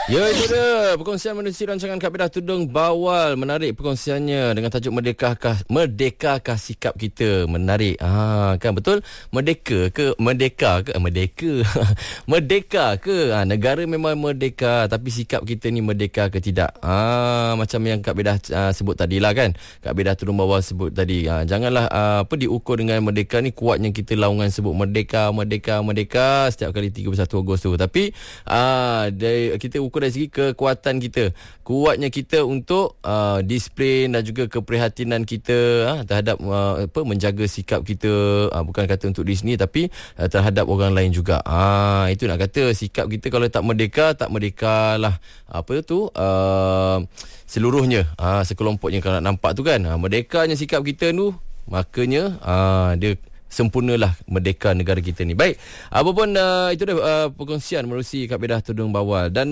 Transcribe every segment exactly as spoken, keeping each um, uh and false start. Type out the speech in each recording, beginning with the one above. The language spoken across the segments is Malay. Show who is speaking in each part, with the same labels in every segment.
Speaker 1: Ya, itu dia perkongsian menerusi rancangan Kaedah Tudung Bawal. Menarik perkongsiannya dengan tajuk Merdekakah Merdekakah sikap kita. Menarik. Ah, kan betul? Merdeka ke merdeka ke merdeka. Merdeka ke ha, negara memang merdeka, tapi sikap kita ni merdeka ke tidak? Ah, macam yang Kak Bedah uh, sebut tadilah kan. Kak Bedah Tudung Bawal sebut tadi. Ah, janganlah uh, apa diukur dengan merdeka ni kuatnya kita laungan sebut merdeka, merdeka, merdeka setiap kali tiga puluh satu Ogos tu. Tapi ah, dari, kita ukur dari segi kekuatan kita, kuatnya kita untuk uh, disiplin dan juga keprihatinan kita uh, terhadap uh, apa menjaga sikap kita, uh, bukan kata untuk diri sendiri tapi uh, terhadap orang lain juga. Ah, itu nak kata sikap kita kalau tak merdeka, tak merdeka lah apa tu uh, seluruhnya, uh, sekelompoknya kalau nak nampak tu kan. Uh, merdekanya sikap kita tu, makanya uh, dia sempurnalah merdeka negara kita ni. Baik, apa pun uh, itu dah uh, perkongsian menerusi Kaedah Tudung Bawal. Dan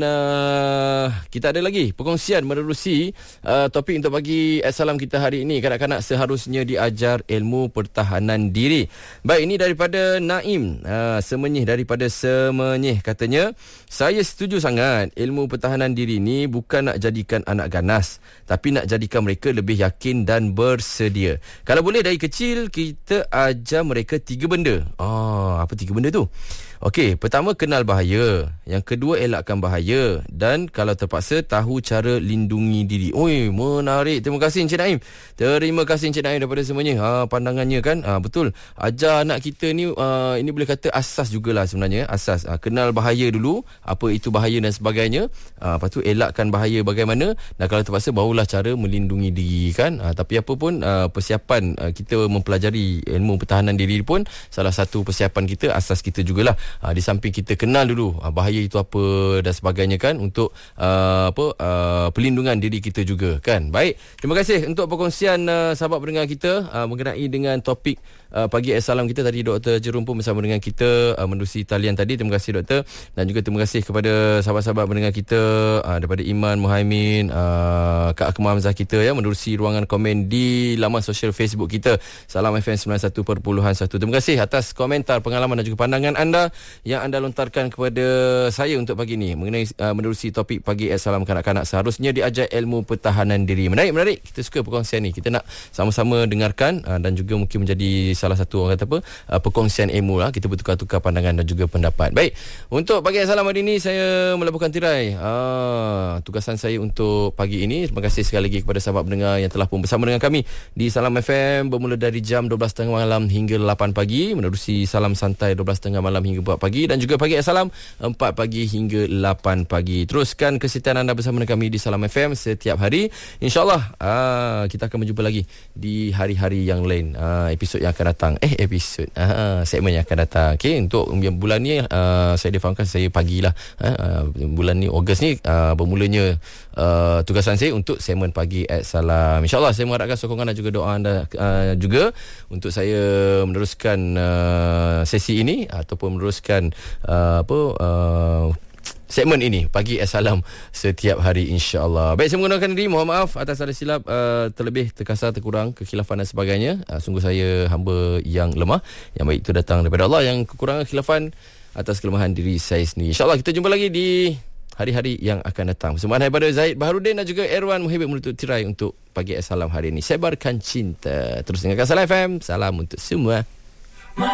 Speaker 1: uh, kita ada lagi perkongsian menerusi uh, topik untuk pagi Assalam kita hari ini. Kanak-kanak seharusnya diajar ilmu pertahanan diri. Baik, ini daripada Naim uh, Semenyih, daripada Semenyih. Katanya, saya setuju sangat ilmu pertahanan diri ni bukan nak jadikan anak ganas, tapi nak jadikan mereka lebih yakin dan bersedia. Kalau boleh dari kecil kita ajar mereka tiga benda. Ah, apa tiga benda tu? Okey, pertama kenal bahaya, yang kedua elakkan bahaya, dan kalau terpaksa tahu cara lindungi diri. Oi, menarik. Terima kasih Encik Naim. Terima kasih Encik Naim daripada semuanya. Ha, pandangannya kan. Ha, betul. Ajar anak kita ni uh, ini boleh kata asas jugalah sebenarnya. Asas. Ha, kenal bahaya dulu, apa itu bahaya dan sebagainya. Ha, lepas tu elakkan bahaya bagaimana, dan kalau terpaksa barulah cara melindungi diri kan. Ha, tapi apa pun uh, persiapan uh, kita mempelajari ilmu pertahanan diri pun salah satu persiapan kita, asas kita jugalah. Ha, di samping kita kenal dulu ha, bahaya itu apa dan sebagainya kan, untuk uh, apa uh, pelindungan diri kita juga kan. Baik, terima kasih untuk perkongsian uh, sahabat pendengar kita uh, mengenai dengan topik uh, pagi Assalam kita tadi. Doktor Jerum pun bersama dengan kita uh, menerusi talian tadi. Terima kasih doktor, dan juga terima kasih kepada sahabat-sahabat pendengar kita uh, daripada Iman Muhaimin, uh, Kak Akmal Hamzah kita ya, menerusi ruangan komen di laman sosial Facebook kita Salam F M sembilan puluh satu perpuluhan satu. Terima kasih atas komentar, pengalaman dan juga pandangan anda yang anda lontarkan kepada saya untuk pagi ni mengenai uh, menerusi topik pagi Assalam kanak-kanak seharusnya diajar ilmu pertahanan diri. Menarik, menarik. Kita suka perkongsian ni. Kita nak sama-sama dengarkan uh, dan juga mungkin menjadi salah satu orang kata apa uh, perkongsian ilmu lah. Kita bertukar-tukar pandangan dan juga pendapat. Baik, untuk pagi Assalam hari ini saya melabuhkan tirai uh, tugasan saya untuk pagi ini. Terima kasih sekali lagi kepada sahabat pendengar yang telah pun bersama dengan kami di Salam F M bermula dari jam dua belas tiga puluh malam hingga lapan pagi, menerusi Salam Santai dua belas tiga puluh malam hingga empat pagi, dan juga pagi Assalam empat pagi hingga lapan pagi. Teruskan kesetiaan anda bersama dengan kami di Salam F M setiap hari. InsyaAllah aa, kita akan berjumpa lagi di hari-hari yang lain, aa, episod yang akan datang. Eh episod aa, segmen yang akan datang. Okey, untuk bulan ni aa, saya difahamkan saya pagilah. Aa, bulan ni Ogos ni aa, bermulanya aa, tugasan saya untuk segmen pagi Assalam. InsyaAllah saya mengharapkan sokongan dan juga doa anda aa, juga untuk saya meneruskan aa, sesi ini ataupun meneruskan Uh, apa uh, segmen ini pagi Assalam setiap hari insya-Allah. Baik, saya menggunakan diri, mohon maaf atas ada silap uh, terlebih, terkasar, terkurang, kekhilafan dan sebagainya. Uh, sungguh saya hamba yang lemah, yang baik itu datang daripada Allah, yang kekurangan khilafan atas kelemahan diri saya sendiri. Insya-Allah kita jumpa lagi di hari-hari yang akan datang. Persembahan daripada Zaid Baharudin dan juga Erwan Muhibib menutup tirai untuk pagi Assalam hari ini. Sebarkan cinta. Terus dengarkan Salam F M. Salam untuk semua.